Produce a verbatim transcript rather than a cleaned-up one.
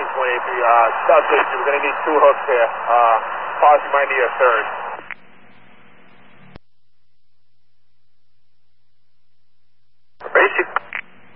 twenty-three. Uh, South Station, we're going to need two hooks here. Uh, possibly might need a third.